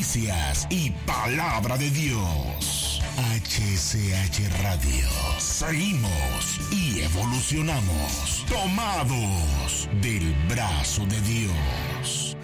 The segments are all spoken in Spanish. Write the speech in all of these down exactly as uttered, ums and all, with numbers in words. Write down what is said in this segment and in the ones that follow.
noticias y palabra de Dios. H C H Radio. Seguimos y evolucionamos, tomados del brazo de Dios.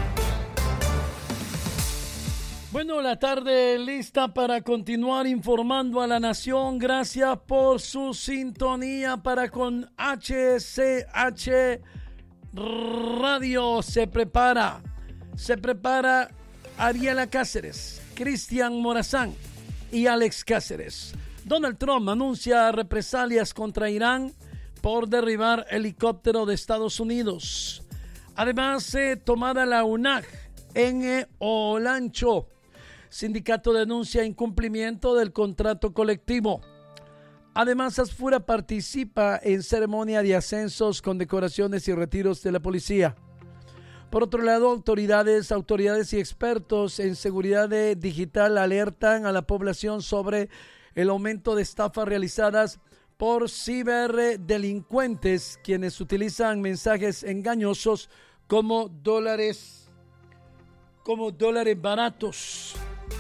Bueno, la tarde lista para continuar informando a la nación. Gracias por su sintonía para con H C H Radio. Se prepara, se prepara Ariela Cáceres, Cristian Morazán y Alex Cáceres. Donald Trump anuncia represalias contra Irán por derribar helicóptero de Estados Unidos. Además, eh, tomada la U N A G en eh, Olancho. Sindicato denuncia incumplimiento del contrato colectivo. Además, Asfura participa en ceremonia de ascensos, condecoraciones y retiros de la policía. Por otro lado, autoridades, autoridades y expertos en seguridad digital alertan a la población sobre el aumento de estafas realizadas por ciberdelincuentes, quienes utilizan mensajes engañosos como dólares, como dólares baratos,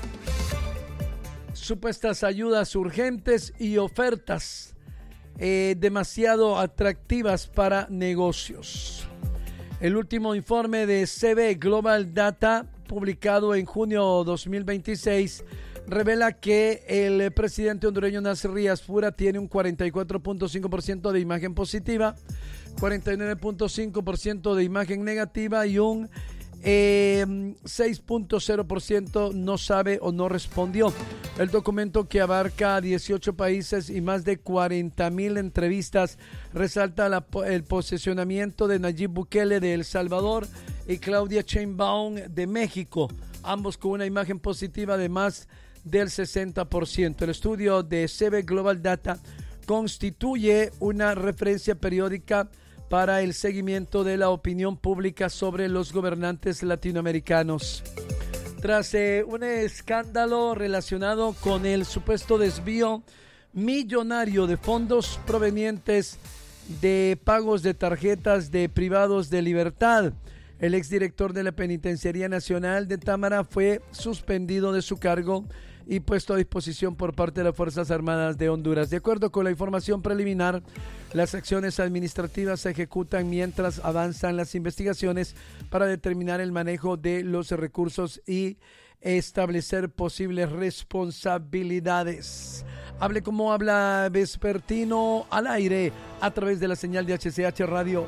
supuestas ayudas urgentes y ofertas eh, demasiado atractivas para negocios. El último informe de C B Global Data, publicado en junio dos mil veintiséis, revela que el presidente hondureño Nasser Asfura tiene un cuarenta y cuatro punto cinco por ciento de imagen positiva, cuarenta y nueve punto cinco por ciento de imagen negativa y un Eh, seis punto cero por ciento no sabe o no respondió. El documento, que abarca dieciocho países y más de cuarenta mil entrevistas, resalta la, el posicionamiento de Nayib Bukele de El Salvador y Claudia Sheinbaum de México, ambos con una imagen positiva de más del sesenta por ciento. El estudio de C B Global Data constituye una referencia periódica para el seguimiento de la opinión pública sobre los gobernantes latinoamericanos. Tras eh, un escándalo relacionado con el supuesto desvío millonario de fondos provenientes de pagos de tarjetas de privados de libertad, el exdirector de la Penitenciaría Nacional de Támara fue suspendido de su cargo y puesto a disposición por parte de las Fuerzas Armadas de Honduras. De acuerdo con la información preliminar, las acciones administrativas se ejecutan mientras avanzan las investigaciones para determinar el manejo de los recursos y establecer posibles responsabilidades. Hable como habla Vespertino al aire a través de la señal de H C H Radio.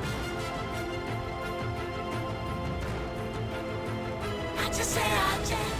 H C H